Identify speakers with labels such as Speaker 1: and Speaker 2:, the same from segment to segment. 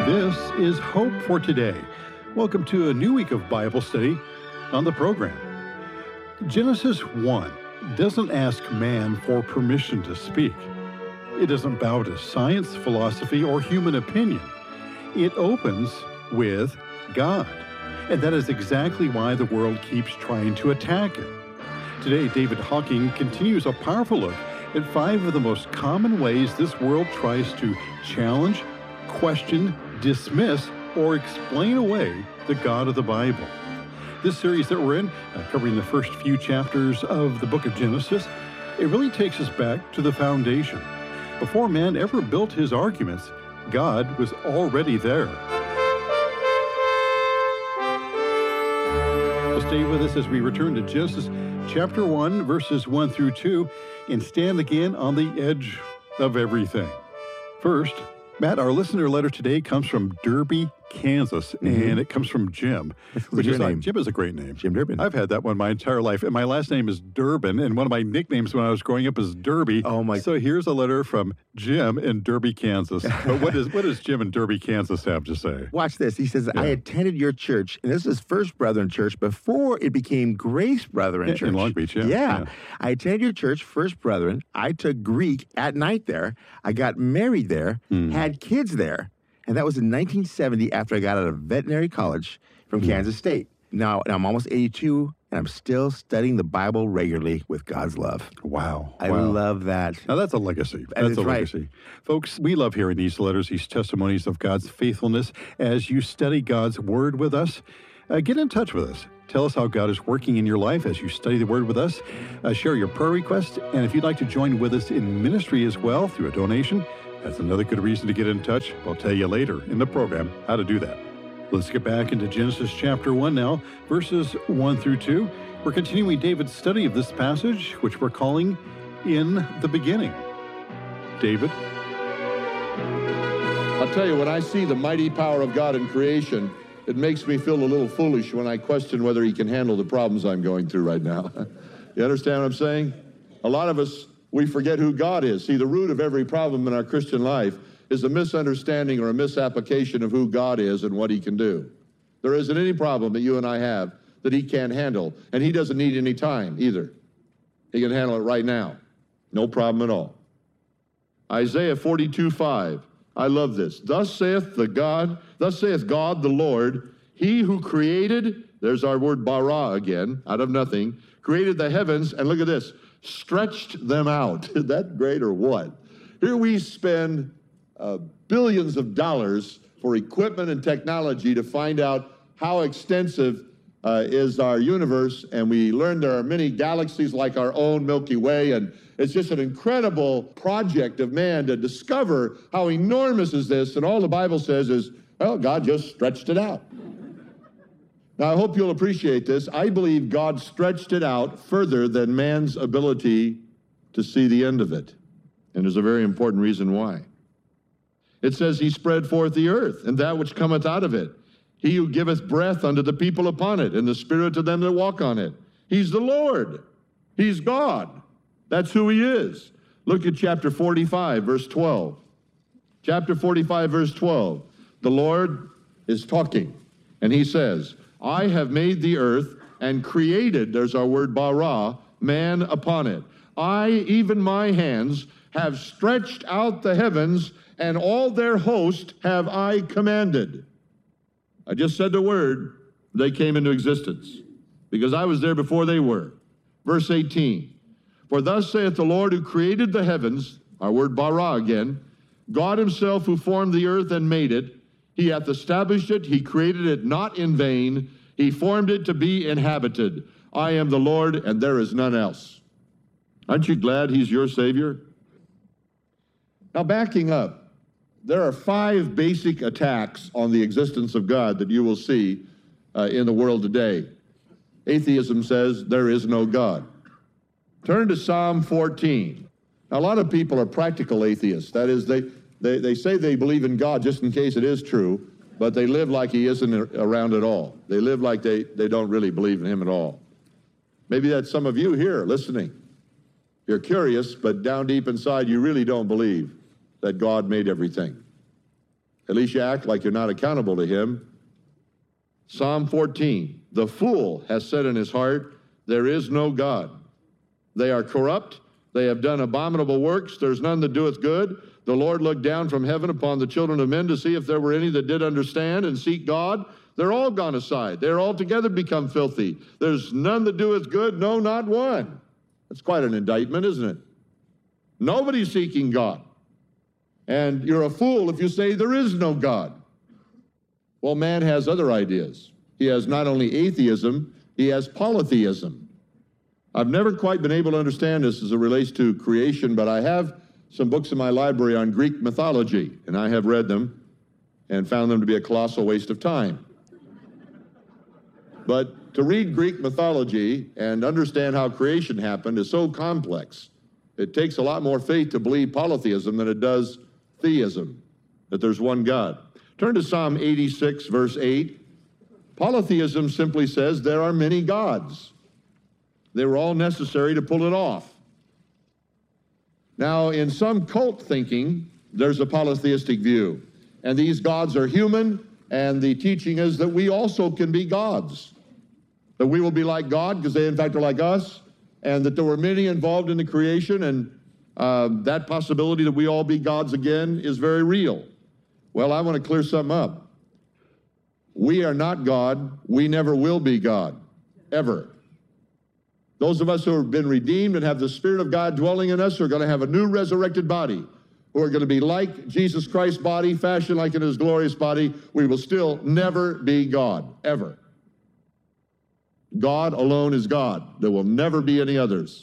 Speaker 1: This is Hope for Today. Welcome to a new week of Bible study on the program. Genesis 1 doesn't ask man for permission to speak. It doesn't bow to science, philosophy, or human opinion. It opens with God. And that is exactly why the world keeps trying to attack it. Today, David Hocking continues a powerful look at 5 of the most common ways this world tries to challenge, question, dismiss, or explain away the God of the Bible. This series that we're in, covering the first few chapters of the book of Genesis, it really takes us back to the foundation. Before man ever built his arguments, God was already there. So stay with us as we return to Genesis chapter 1, verses 1 through 2, and stand again on the edge of everything. First, Matt, our listener letter today comes from Derby, Kansas, and it comes from Jim.
Speaker 2: Which is name?
Speaker 1: Jim is a great name.
Speaker 2: Jim Durbin.
Speaker 1: I've had that one my entire life, and my last name is Durbin, and one of my nicknames when I was growing up is Derby.
Speaker 2: Oh, my.
Speaker 1: So here's a letter from Jim in Derby, Kansas. But what does Jim in Derby, Kansas have to say?
Speaker 2: Watch this. He says, I attended your church, and this is First Brethren Church before it became Grace Brethren Church.
Speaker 1: In Long Beach,
Speaker 2: Yeah. I attended your church, First Brethren. I took Greek at night there. I got married there, had kids there. And that was in 1970 after I got out of veterinary college from Kansas State. Now, I'm almost 82, and I'm still studying the Bible regularly with God's love.
Speaker 1: Wow.
Speaker 2: I love that.
Speaker 1: Now, that's a legacy. That's a legacy. Folks, we love hearing these letters, these testimonies of God's faithfulness. As you study God's Word with us, get in touch with us. Tell us how God is working in your life as you study the Word with us. Share your prayer requests. And if you'd like to join with us in ministry as well through a donation, that's another good reason to get in touch. I'll tell you later in the program how to do that. Let's get back into Genesis chapter 1 now, verses 1 through 2. We're continuing David's study of this passage, which we're calling In the Beginning. David?
Speaker 3: I'll tell you, when I see the mighty power of God in creation, it makes me feel a little foolish when I question whether he can handle the problems I'm going through right now. You understand what I'm saying? A lot of us, we forget who God is. See, the root of every problem in our Christian life is a misunderstanding or a misapplication of who God is and what he can do. There isn't any problem that you and I have that he can't handle, and he doesn't need any time either. He can handle it right now. No problem at all. Isaiah 42:5. I love this. Thus saith God the Lord, he who created, there's our word bara again, out of nothing, created the heavens, and look at this, stretched them out. Is that great or what? Here we spend billions of dollars for equipment and technology to find out how extensive is our universe, and we learn there are many galaxies like our own Milky Way, and it's just an incredible project of man to discover how enormous is this, and all the Bible says is, well, God just stretched it out. Now, I hope you'll appreciate this. I believe God stretched it out further than man's ability to see the end of it. And there's a very important reason why. It says, he spread forth the earth, and that which cometh out of it. He who giveth breath unto the people upon it, and the spirit to them that walk on it. He's the Lord. He's God. That's who he is. Look at chapter 45, verse 12. Chapter 45, verse 12. The Lord is talking, and he says, I have made the earth and created, there's our word bara, man upon it. I, even my hands, have stretched out the heavens, and all their host have I commanded. I just said the word, they came into existence, because I was there before they were. Verse 18, for thus saith the Lord who created the heavens, our word bara again, God himself who formed the earth and made it, he hath established it, he created it not in vain, he formed it to be inhabited. I am the Lord, and there is none else. Aren't you glad he's your Savior? Now, backing up, there are 5 basic attacks on the existence of God that you will see in the world today. Atheism says there is no God. Turn to Psalm 14. Now, a lot of people are practical atheists. That is, they say they believe in God just in case it is true, but they live like he isn't around at all. They live like they don't really believe in him at all. Maybe that's some of you here listening. You're curious, but down deep inside, you really don't believe that God made everything. At least you act like you're not accountable to him. Psalm 14, the fool has said in his heart, there is no God. They are corrupt. They have done abominable works. There's none that doeth good. The Lord looked down from heaven upon the children of men to see if there were any that did understand and seek God. They're all gone aside. They're altogether become filthy. There's none that doeth good, no, not one. That's quite an indictment, isn't it? Nobody's seeking God. And you're a fool if you say there is no God. Well, man has other ideas. He has not only atheism, he has polytheism. I've never quite been able to understand this as it relates to creation, but I have some books in my library on Greek mythology, and I have read them and found them to be a colossal waste of time. But to read Greek mythology and understand how creation happened is so complex. It takes a lot more faith to believe polytheism than it does theism, that there's one God. Turn to Psalm 86, verse 8. Polytheism simply says there are many gods. They were all necessary to pull it off. Now, in some cult thinking, there's a polytheistic view. And these gods are human, and the teaching is that we also can be gods. That we will be like God, because they in fact are like us, and that there were many involved in the creation, and that possibility that we all be gods again is very real. Well, I want to clear something up. We are not God. We never will be God, ever. Those of us who have been redeemed and have the Spirit of God dwelling in us are going to have a new resurrected body, who are going to be like Jesus Christ's body, fashioned like in his glorious body. We will still never be God, ever. God alone is God. There will never be any others.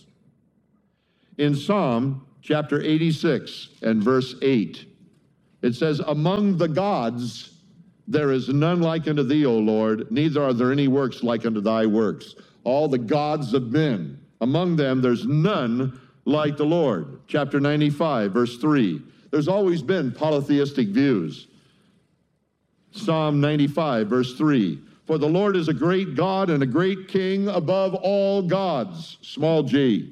Speaker 3: In Psalm chapter 86 and verse 8, it says, among the gods there is none like unto thee, O Lord, neither are there any works like unto thy works. All the gods of men, among them there's none like the Lord. Chapter 95, verse 3. There's always been polytheistic views. Psalm 95, verse 3. For the Lord is a great God and a great King above all gods, small g.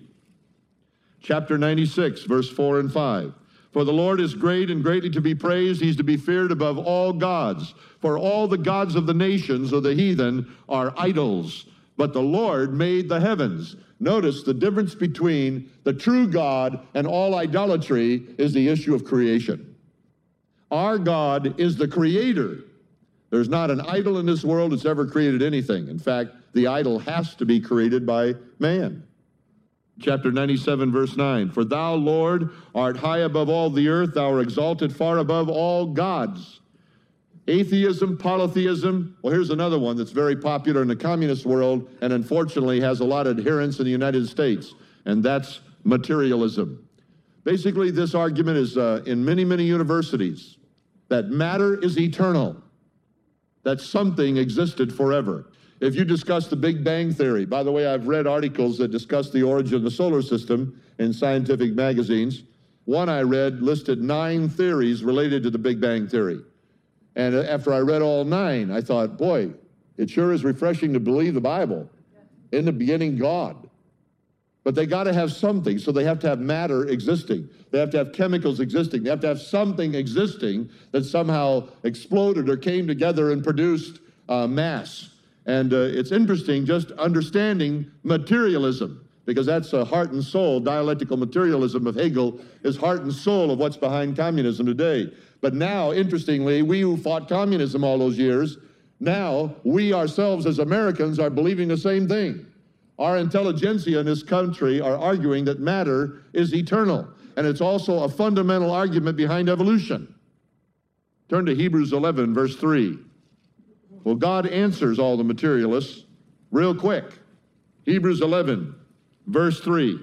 Speaker 3: Chapter 96, verse 4 and 5. For the Lord is great and greatly to be praised. He's to be feared above all gods. For all the gods of the nations or the heathen are idols, but the Lord made the heavens. Notice the difference between the true God and all idolatry is the issue of creation. Our God is the creator. There's not an idol in this world that's ever created anything. In fact, the idol has to be created by man. Chapter 97, verse 9. For thou, Lord, art high above all the earth. Thou art exalted far above all gods. Atheism, polytheism. Well, here's another one that's very popular in the communist world and unfortunately has a lot of adherents in the United States, and that's materialism. Basically, this argument is in many, many universities that matter is eternal, that something existed forever. If you discuss the Big Bang Theory, by the way, I've read articles that discuss the origin of the solar system in scientific magazines. One I read listed 9 theories related to the Big Bang Theory. And after I read all 9, I thought, boy, it sure is refreshing to believe the Bible. In the beginning, God. But they got to have something, so they have to have matter existing. They have to have chemicals existing. They have to have something existing that somehow exploded or came together and produced mass. And it's interesting just understanding materialism, because that's a heart and soul. Dialectical materialism of Hegel is heart and soul of what's behind communism today. But now, interestingly, we who fought communism all those years, now we ourselves as Americans are believing the same thing. Our intelligentsia in this country are arguing that matter is eternal, and it's also a fundamental argument behind evolution. Turn to Hebrews 11, verse 3. Well, God answers all the materialists real quick. Hebrews 11, verse 3.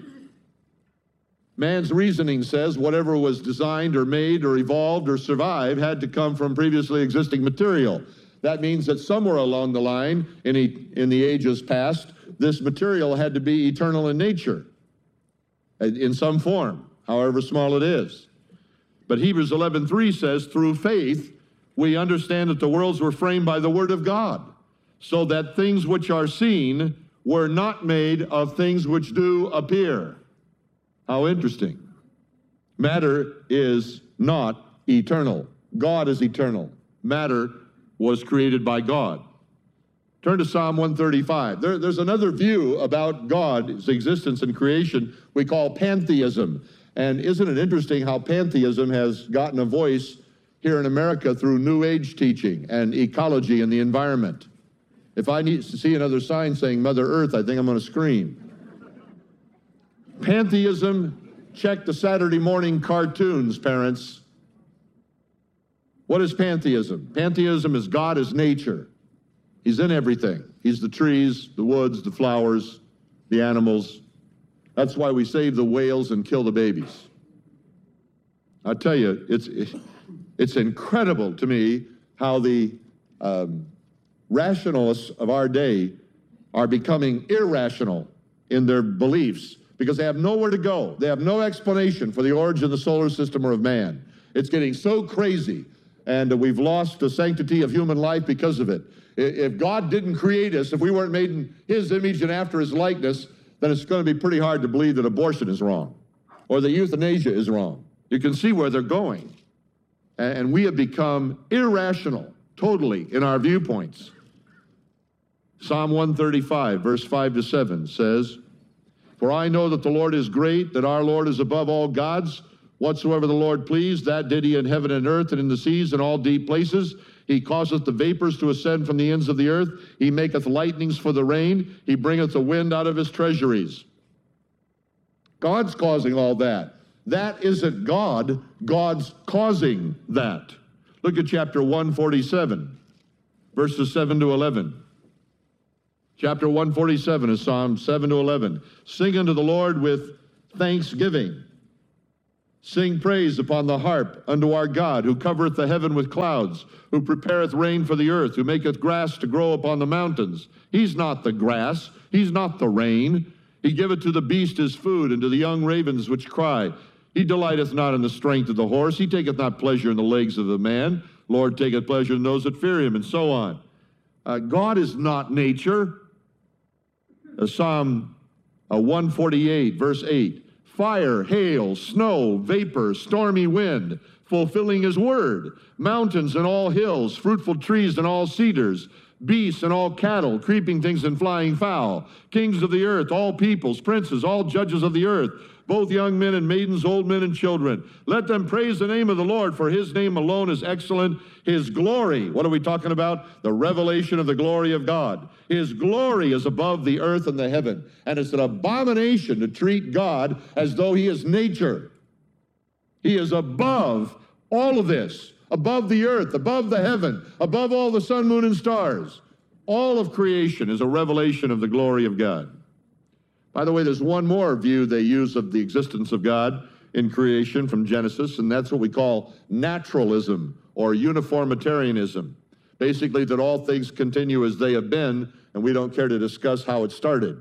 Speaker 3: Man's reasoning says whatever was designed or made or evolved or survived had to come from previously existing material. That means that somewhere along the line, in the ages past, this material had to be eternal in nature, in some form, however small it is. But Hebrews 11:3 says, through faith, we understand that the worlds were framed by the word of God, so that things which are seen were not made of things which do appear. How interesting. Matter is not eternal. God is eternal. Matter was created by God. Turn to Psalm 135. There's another view about God's existence and creation we call pantheism. And isn't it interesting how pantheism has gotten a voice here in America through New Age teaching and ecology and the environment? If I need to see another sign saying Mother Earth, I think I'm going to scream. Pantheism, check the Saturday morning cartoons, parents. What is pantheism? Pantheism is God as nature. He's in everything. He's the trees, the woods, the flowers, the animals. That's why we save the whales and kill the babies. I tell you, it's incredible to me how the rationalists of our day are becoming irrational in their beliefs because they have nowhere to go. They have no explanation for the origin of the solar system or of man. It's getting so crazy, and we've lost the sanctity of human life because of it. If God didn't create us, if we weren't made in His image and after His likeness, then it's going to be pretty hard to believe that abortion is wrong or that euthanasia is wrong. You can see where they're going. And we have become irrational, totally, in our viewpoints. Psalm 135, verse 5 to 7 says, "For I know that the Lord is great, that our Lord is above all gods. Whatsoever the Lord pleased, that did He in heaven and earth and in the seas and all deep places. He causeth the vapors to ascend from the ends of the earth. He maketh lightnings for the rain. He bringeth the wind out of His treasuries." God's causing all that. That isn't God. God's causing that. Look at chapter 147, verses 7 to 11. Chapter 147 is Psalm 7 to 11. "Sing unto the Lord with thanksgiving. Sing praise upon the harp unto our God, who covereth the heaven with clouds, who prepareth rain for the earth, who maketh grass to grow upon the mountains. He's not the grass, He's not the rain. He giveth to the beast his food, and to the young ravens which cry. He delighteth not in the strength of the horse. He taketh not pleasure in the legs of the man. Lord taketh pleasure in those that fear Him," and so on. God is not nature. Psalm 148, verse 8. "Fire, hail, snow, vapor, stormy wind, fulfilling His word. Mountains and all hills, fruitful trees and all cedars, beasts and all cattle, creeping things and flying fowl, kings of the earth, all peoples, princes, all judges of the earth, both young men and maidens, old men and children. Let them praise the name of the Lord, for His name alone is excellent. His glory," what are we talking about? The revelation of the glory of God. "His glory is above the earth and the heaven." And it's an abomination to treat God as though He is nature. He is above all of this, above the earth, above the heaven, above all the sun, moon, and stars. All of creation is a revelation of the glory of God. By the way, there's one more view they use of the existence of God in creation from Genesis, and that's what we call naturalism or uniformitarianism. Basically, that all things continue as they have been, and we don't care to discuss how it started.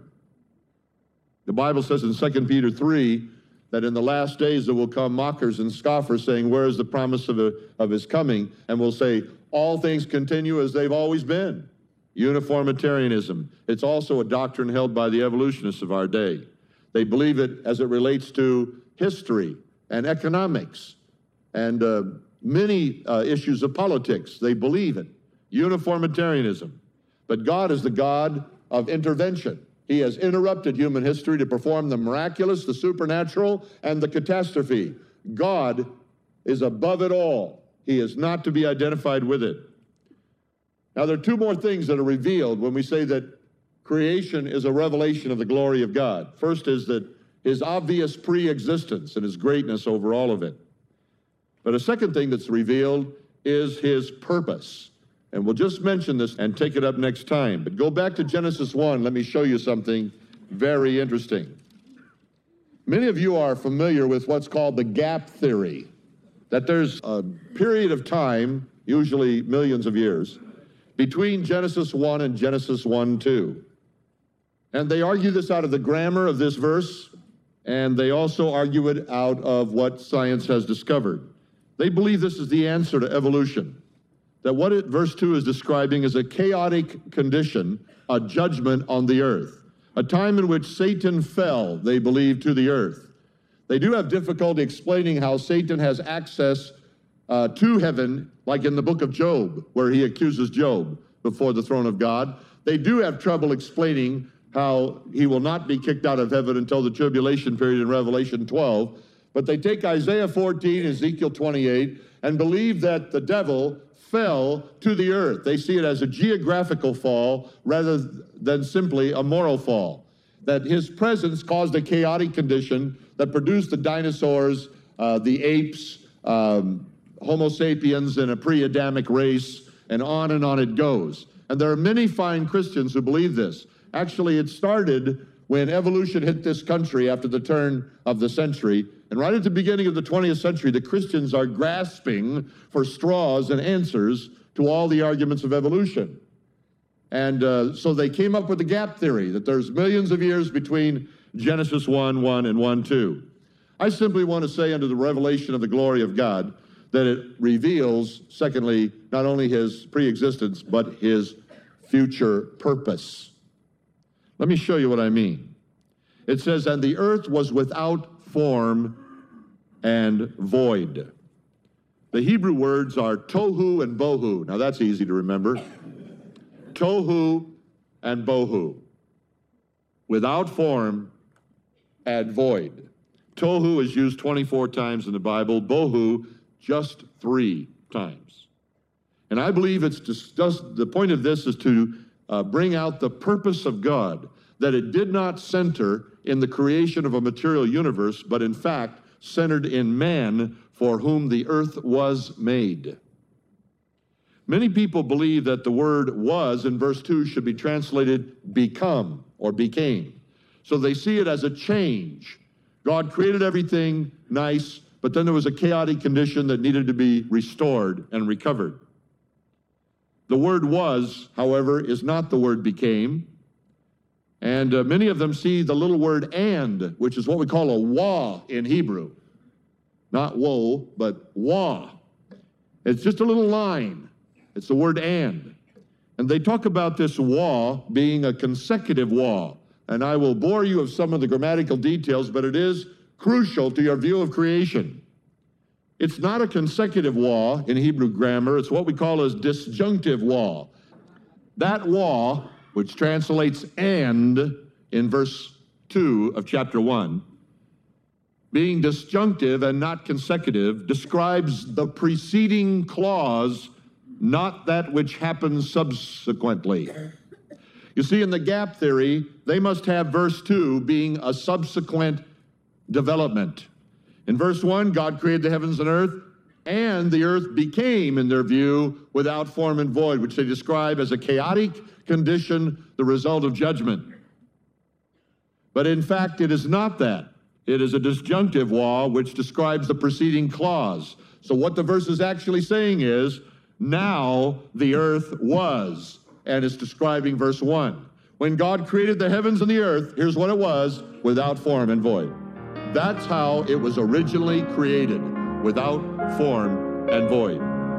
Speaker 3: The Bible says in 2 Peter 3 that in the last days there will come mockers and scoffers saying, "Where is the promise of His coming?" And we'll say, all things continue as they've always been. Uniformitarianism. It's also a doctrine held by the evolutionists of our day. They believe it as it relates to history and economics and many issues of politics. They believe it. Uniformitarianism. But God is the God of intervention. He has interrupted human history to perform the miraculous, the supernatural, and the catastrophe. God is above it all. He is not to be identified with it. Now, there are two more things that are revealed when we say that creation is a revelation of the glory of God. First is that His obvious pre-existence and His greatness over all of it. But a second thing that's revealed is His purpose. And we'll just mention this and take it up next time. But go back to Genesis 1. Let me show you something very interesting. Many of you are familiar with what's called the gap theory, that there's a period of time, usually millions of years, between Genesis 1 and Genesis 1:2. And they argue this out of the grammar of this verse, and they also argue it out of what science has discovered. They believe this is the answer to evolution, that what verse 2 is describing is a chaotic condition, a judgment on the earth, a time in which Satan fell, they believe, to the earth. They do have difficulty explaining how Satan has access to heaven, like in the book of Job, where he accuses Job before the throne of God. They do have trouble explaining how he will not be kicked out of heaven until the tribulation period in Revelation 12. But they take Isaiah 14, Ezekiel 28, and believe that the devil fell to the earth. They see it as a geographical fall rather than simply a moral fall. That his presence caused a chaotic condition that produced the dinosaurs, the apes, Homo sapiens in a pre-Adamic race, and on it goes. And there are many fine Christians who believe this. Actually, it started when evolution hit this country after the turn of the century. And right at the beginning of the 20th century, the Christians are grasping for straws and answers to all the arguments of evolution. And so they came up with the gap theory, that there's millions of years between Genesis 1:1 and 1:2. I simply want to say, under the revelation of the glory of God, that it reveals, secondly, not only his pre-existence, but his future purpose. Let me show you what I mean. It says, and the earth was without form and void. The Hebrew words are tohu and bohu. Now that's easy to remember. Tohu and bohu. Without form and void. Tohu is used 24 times in the Bible. Bohu, just 3 times. And I believe it's just the point of this is to bring out the purpose of God, that it did not center in the creation of a material universe, but in fact centered in man, for whom the earth was made. Many people believe that the word was in verse 2 should be translated become or became. So they see it as a change. God created everything nice, but then there was a chaotic condition that needed to be restored and recovered. The word was, however, is not the word became. And many of them see the little word and, which is what we call a wa in Hebrew. Not woe, but wa. It's just a little line. It's the word and. And they talk about this wa being a consecutive wa. And I will bore you of some of the grammatical details, but it is crucial to your view of creation. It's not a consecutive wa in Hebrew grammar. It's what we call a disjunctive wa. That wa, which translates and in verse 2 of chapter 1, being disjunctive and not consecutive, describes the preceding clause, not that which happens subsequently. You see, in the gap theory, they must have verse 2 being a subsequent development. In verse 1, God created the heavens and earth, and the earth became, in their view, without form and void, which they describe as a chaotic condition, the result of judgment. But in fact, it is not that. It is a disjunctive wa, which describes the preceding clause. So what the verse is actually saying is, now the earth was, and it's describing verse 1. When God created the heavens and the earth, here's what it was, without form and void. That's how it was originally created, without form and void.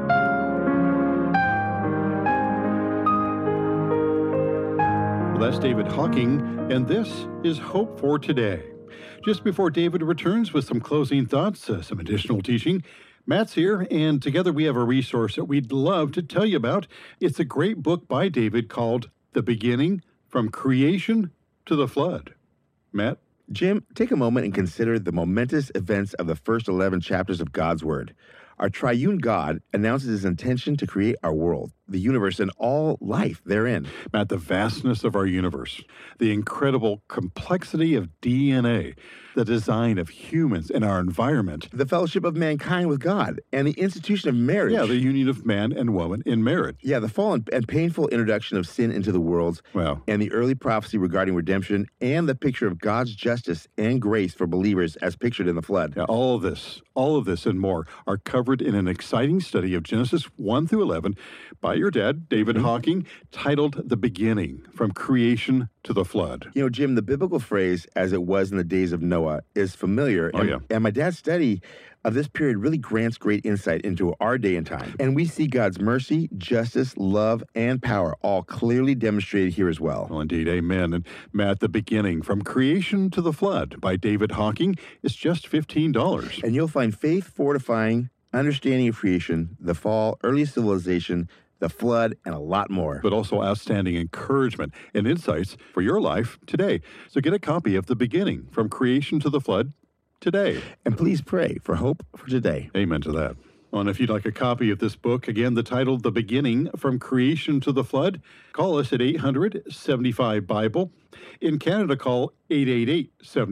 Speaker 1: Well, that's David Hocking, and this is Hope for Today. Just before David returns with some closing thoughts, some additional teaching, Matt's here, and together we have a resource that we'd love to tell you about. It's a great book by David called The Beginning, From Creation to the Flood. Matt?
Speaker 2: Jim, take a moment and consider the momentous events of the first 11 chapters of God's Word. Our triune God announces his intention to create our world, the universe, and all life therein.
Speaker 1: Matt, the vastness of our universe, the incredible complexity of DNA, the design of humans and our environment.
Speaker 2: The fellowship of mankind with God, and the institution of marriage.
Speaker 1: Yeah, the union of man and woman in marriage.
Speaker 2: Yeah, the fall and painful introduction of sin into the world.
Speaker 1: Wow.
Speaker 2: And the early prophecy regarding redemption, and the picture of God's justice and grace for believers as pictured in the flood.
Speaker 1: Yeah, all of this and more are covered in an exciting study of Genesis 1 through 11 by your dad, David Hocking, titled The Beginning, From Creation to the Flood.
Speaker 2: You know, Jim, the biblical phrase, as it was in the days of Noah, is familiar. And my dad's study of this period really grants great insight into our day and time. And we see God's mercy, justice, love, and power all clearly demonstrated here as well.
Speaker 1: Well, indeed, amen. And Matt, The Beginning, From Creation to the Flood by David Hocking is just $15.
Speaker 2: And you'll find faith-fortifying, understanding of creation, the fall, early civilization, the flood, and a lot more.
Speaker 1: But also outstanding encouragement and insights for your life today. So get a copy of The Beginning, From Creation to the Flood, today.
Speaker 2: And please pray for hope for today.
Speaker 1: Amen to that. And if you'd like a copy of this book, again, the title, The Beginning, From Creation to the Flood, call us at 800-75-BIBLE. In Canada, call 888-75.